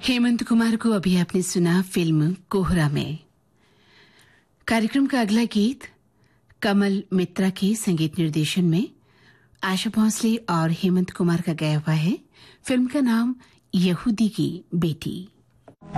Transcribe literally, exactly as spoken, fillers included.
हेमंत कुमार को अभी आपने सुना फिल्म कोहरा में। कार्यक्रम का अगला गीत कमल मित्रा के संगीत निर्देशन में आशा भोसले और हेमंत कुमार का गाया हुआ है। फिल्म का नाम यहूदी की बेटी।